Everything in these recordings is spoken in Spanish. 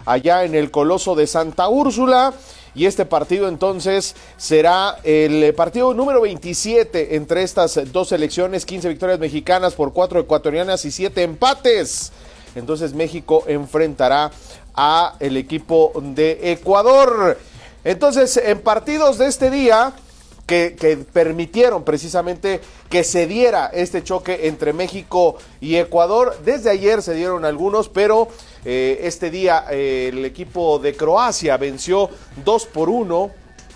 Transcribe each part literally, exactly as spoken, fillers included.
allá en el Coloso de Santa Úrsula. Y este partido entonces será el partido número veintisiete entre estas dos selecciones, quince victorias mexicanas por cuatro ecuatorianas y siete empates. Entonces México enfrentará a el equipo de Ecuador. Entonces, en partidos de este día que, que permitieron precisamente que se diera este choque entre México y Ecuador, desde ayer se dieron algunos, pero eh, este día eh, el equipo de Croacia venció dos por uno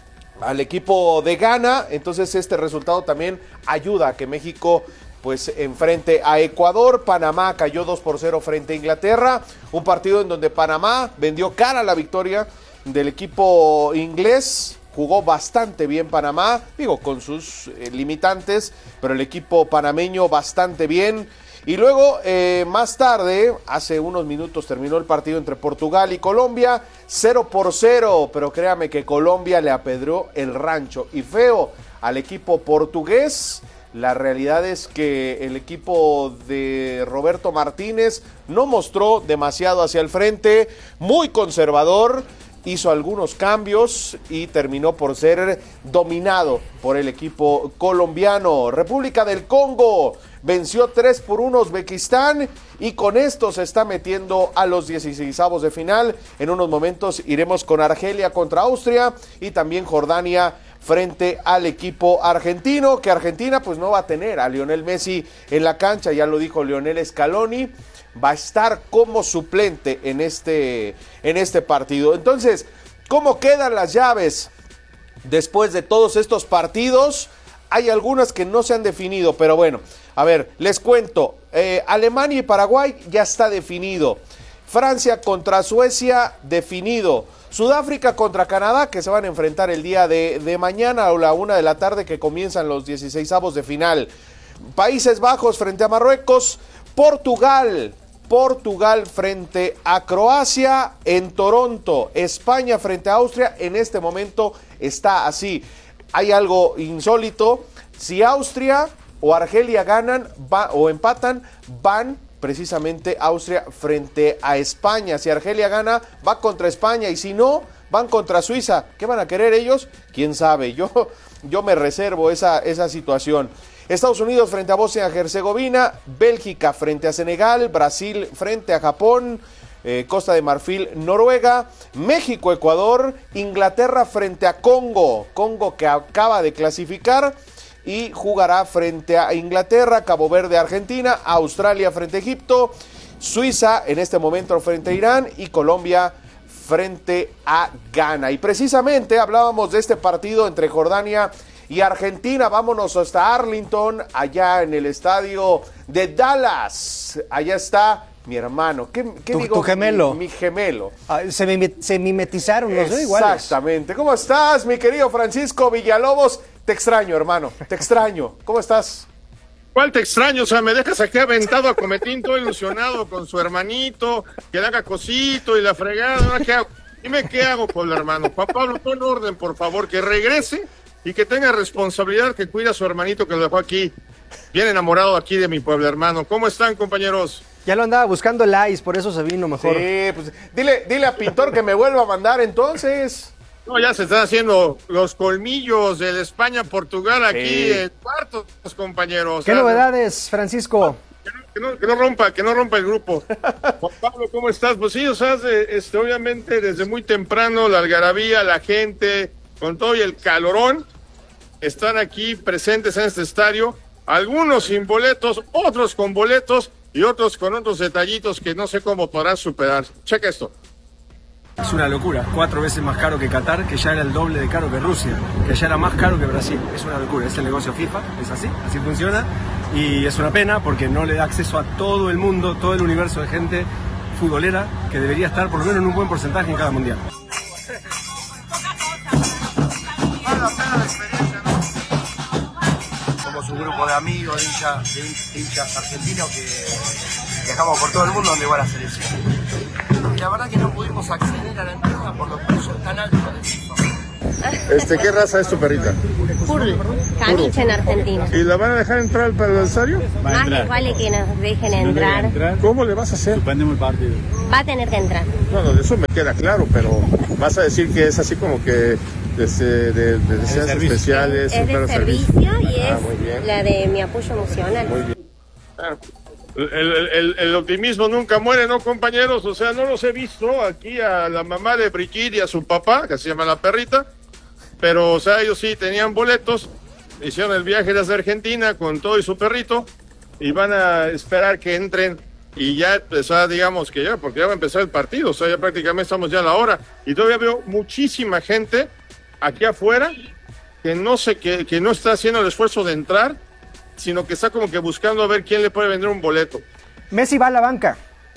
al equipo de Ghana. Entonces este resultado también ayuda a que México pues enfrente a Ecuador. Panamá cayó dos por cero frente a Inglaterra, un partido en donde Panamá vendió cara a la victoria del equipo inglés. Jugó bastante bien Panamá, digo, con sus eh, limitantes, pero el equipo panameño bastante bien. Y luego, eh, más tarde, hace unos minutos terminó el partido entre Portugal y Colombia, cero por cero, pero créame que Colombia le apedreó el rancho y feo al equipo portugués. La realidad es que el equipo de Roberto Martínez no mostró demasiado hacia el frente, muy conservador, hizo algunos cambios y terminó por ser dominado por el equipo colombiano. República del Congo venció tres por uno a Uzbekistán y con esto se está metiendo a los dieciseisavos de final. En unos momentos iremos con Argelia contra Austria y también Jordania frente al equipo argentino, que Argentina pues no va a tener a Lionel Messi en la cancha, ya lo dijo Lionel Scaloni, va a estar como suplente en este, en este partido. Entonces, ¿cómo quedan las llaves después de todos estos partidos? Hay algunas que no se han definido, pero bueno, a ver, les cuento. Eh, Alemania y Paraguay ya está definido. Francia contra Suecia, definido. Sudáfrica contra Canadá, que se van a enfrentar el día de, de mañana a la una de la tarde, que comienzan los dieciseisavos de final. Países Bajos frente a Marruecos. Portugal, Portugal frente a Croacia en Toronto. España frente a Austria. En este momento está así. Hay algo insólito. Si Austria o Argelia ganan va, o empatan, van precisamente Austria frente a España. Si Argelia gana, va contra España. Y si no, van contra Suiza. ¿Qué van a querer ellos? ¿Quién sabe? Yo, yo me reservo esa, esa situación. Estados Unidos frente a Bosnia-Herzegovina, Bélgica frente a Senegal, Brasil frente a Japón, eh, Costa de Marfil, Noruega, México, Ecuador, Inglaterra frente a Congo, Congo que acaba de clasificar y jugará frente a Inglaterra, Cabo Verde, Argentina, Australia frente a Egipto, Suiza en este momento frente a Irán y Colombia frente a Ghana. Y precisamente hablábamos de este partido entre Jordania y Argentina. Vámonos hasta Arlington, allá en el estadio de Dallas. Allá está mi hermano. ¿Qué, qué tu, digo? Tu gemelo. Mi, mi gemelo. Ah, se, mim se mimetizaron los dos iguales. Exactamente. ¿Cómo estás, mi querido Francisco Villalobos? Te extraño, hermano. Te extraño. ¿Cómo estás? ¿Cuál te extraño? O sea, me dejas aquí aventado a Cometín, todo ilusionado con su hermanito, que le haga cosito y la fregada. ¿Qué hago? Dime qué hago con el hermano. Juan Pablo, pon orden, por favor, que regrese y que tenga responsabilidad, que cuida a su hermanito que lo dejó aquí, bien enamorado aquí de mi pueblo hermano. ¿Cómo están, compañeros? Ya lo andaba buscando el ice, por eso se vino mejor. Sí, pues dile, dile a Pintor que me vuelva a mandar entonces. No, ya se están haciendo los colmillos de España-Portugal aquí Sí. en cuartos, compañeros. ¿Qué Ah, novedades, Francisco? Que no, que, no, que no rompa, que no rompa el grupo. Juan Pablo, ¿cómo estás? Pues sí, o sea, este, obviamente desde muy temprano la algarabía, la gente, con todo y el calorón, están aquí presentes en este estadio, algunos sin boletos, otros con boletos y otros con otros detallitos que no sé cómo podrán superar. Checa esto. Es una locura, cuatro veces más caro que Qatar, que ya era el doble de caro que Rusia, que ya era más caro que Brasil. Es una locura, es el negocio FIFA, es así, así funciona. Y es una pena porque no le da acceso a todo el mundo, todo el universo de gente futbolera que debería estar por lo menos en un buen porcentaje en cada mundial. Somos un grupo de amigos, de hinchas, de hinchas argentinos que viajamos por todo el mundo donde va la selección. Y la verdad que no pudimos acceder a la entrada por los precios tan altos de FIFA. Este, ¿qué raza es tu perrita? Purl, caniche en Argentina. ¿Y la van a dejar entrar para el adversario? Más les vale que nos dejen entrar. ¿Cómo le vas a hacer? Va a tener que entrar. No, no, eso me queda claro, pero vas a decir que es así como que de, de, de deseos especiales. Es de servicio y Ah, es muy bien. la de mi apoyo emocional. Muy bien. Ah, El, el- el- el optimismo nunca muere, ¿no, compañeros? O sea, no los he visto aquí a la mamá de Brigitte y a su papá, que se llama la perrita, pero, o sea, ellos sí tenían boletos, hicieron el viaje desde Argentina con todo y su perrito, y van a esperar que entren, y ya empezar, digamos que ya, porque ya va a empezar el partido, o sea, ya prácticamente estamos ya a la hora, y todavía veo muchísima gente aquí afuera que no sé, que, que no está haciendo el esfuerzo de entrar, sino que está como que buscando a ver quién le puede vender un boleto. Messi va a la banca.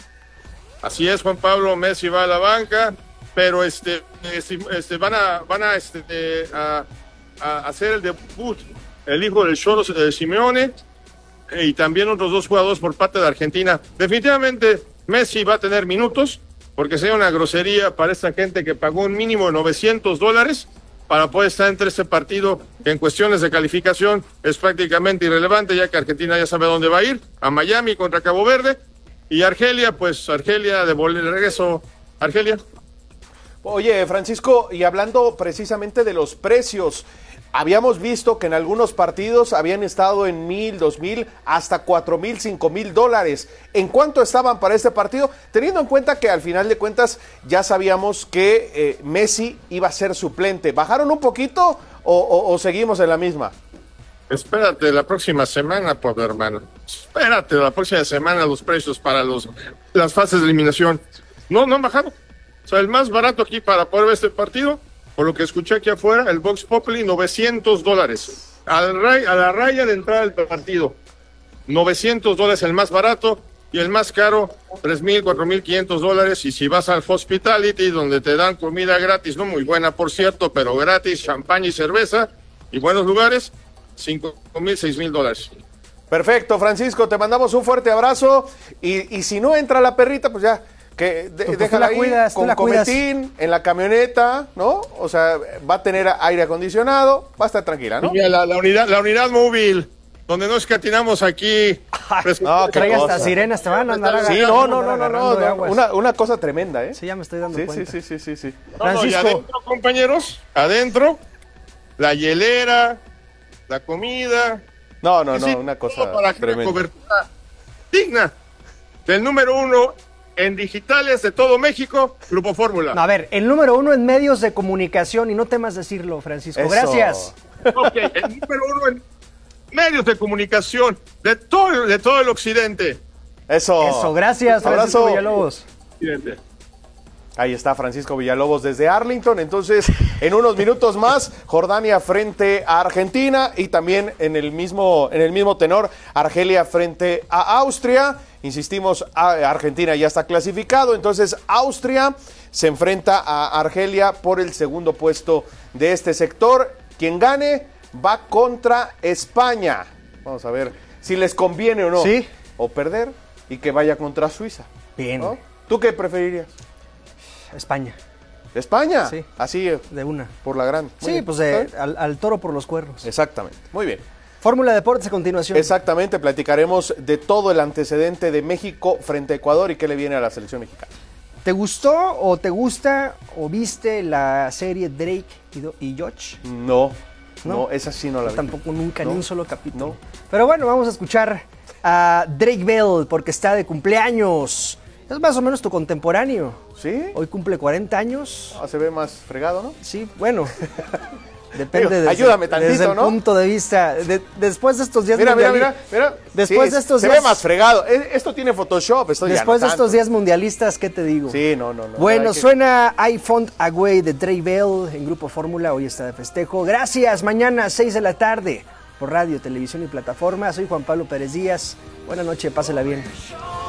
Así es, Juan Pablo, Messi va a la banca, pero este, este, este, van a, van a, este, eh, a, a hacer el debut el hijo del Cholo eh, Simeone eh, y también otros dos jugadores por parte de Argentina. Definitivamente Messi va a tener minutos, porque sería una grosería para esta gente que pagó un mínimo de novecientos dólares para poder estar entre este partido que en cuestiones de calificación es prácticamente irrelevante, ya que Argentina ya sabe a dónde va a ir, a Miami contra Cabo Verde, y Argelia, pues Argelia de vol- de regreso, Argelia. Oye, Francisco, y hablando precisamente de los precios, habíamos visto que en algunos partidos habían estado en mil, dos mil, hasta cuatro mil, cinco mil dólares. ¿En cuánto estaban para este partido? Teniendo en cuenta que al final de cuentas ya sabíamos que eh, Messi iba a ser suplente. ¿Bajaron un poquito o, o, o seguimos en la misma? Espérate la próxima semana, pobre hermano. Espérate la próxima semana los precios para los las fases de eliminación. No, no han bajado. O sea, el más barato aquí para poder ver este partido, por lo que escuché aquí afuera, el Vox Populi, novecientos dólares. Al ray, a la raya de entrada del partido. novecientos dólares el más barato y el más caro, tres mil, cuatro mil quinientos dólares. Y si vas al Hospitality, donde te dan comida gratis, no muy buena por cierto, pero gratis, champaña y cerveza y buenos lugares, cinco mil, seis mil dólares. Perfecto, Francisco, te mandamos un fuerte abrazo y, y si no entra la perrita, pues ya, que de, Pues tú déjala la ahí cuidas, tú con la cuidas. cometín, en la camioneta, ¿no? O sea, va a tener aire acondicionado, va a estar tranquila, ¿no? Mira, la, la unidad, la unidad móvil, donde no escatinamos aquí. No, qué Trae cosa. hasta sirenas, te van a andar Sí, agarrando, no, no, no, no, agarrando no, de no, aguas. una, una cosa tremenda, ¿eh? Sí, ya me estoy dando Sí, sí, cuenta. sí, sí, sí, sí. No, no, y Francisco. adentro, compañeros, adentro, la hielera, la comida. No, no, Es decir, no, una todo cosa para que una tremenda. cobertura digna del número uno en digitales de todo México, Grupo Fórmula. No, a ver, el número uno en medios de comunicación, y no temas decirlo, Francisco. Eso. Gracias. Ok, el número uno en medios de comunicación de todo, de todo el occidente. Eso. Eso, gracias, Francisco Abrazo. Villalobos. Occidente. Ahí está Francisco Villalobos desde Arlington. Entonces, en unos minutos más, Jordania frente a Argentina y también en el mismo, en el mismo tenor, Argelia frente a Austria. Insistimos, a- Argentina ya está clasificado. Entonces, Austria se enfrenta a Argelia por el segundo puesto de este sector. Quien gane va contra España. Vamos a ver si les conviene o no. Sí. O perder y que vaya contra Suiza. Bien. ¿No? ¿Tú qué preferirías? España, ¿España? Sí. Así, eh, de una. por la gran. Muy Sí, bien. pues eh, ¿Está bien? al, al toro por los cuernos. Exactamente. Muy bien. Fórmula Deportes a continuación. Exactamente, platicaremos de todo el antecedente de México frente a Ecuador y qué le viene a la selección mexicana. ¿Te gustó o te gusta o viste la serie Drake y, Do- y Josh? No, ¿No? no, esa sí no la Yo vi. tampoco, nunca, No, ni un solo capítulo. no. Pero bueno, vamos a escuchar a Drake Bell porque está de cumpleaños. Es más o menos tu contemporáneo. ¿Sí? Hoy cumple cuarenta años. Ah, se ve más fregado, ¿no? Sí, bueno. Depende Digo, desde, ayúdame tantito, desde el ¿no? punto de vista. de- después de estos días Mira, mira, mundiali- mira, mira. Después Sí, de estos se días- ve más fregado. E- Esto tiene Photoshop, esto ya Después no de estos tanto. días mundialistas, ¿qué te digo? Sí, no, no, no. Bueno, Hay que- suena I Found a Way de Drake Bell en Grupo Fórmula. Hoy está de festejo. Gracias. Mañana, seis de la tarde, por radio, televisión y plataforma. Soy Juan Pablo Pérez Díaz. Buenas noches, pásela bien.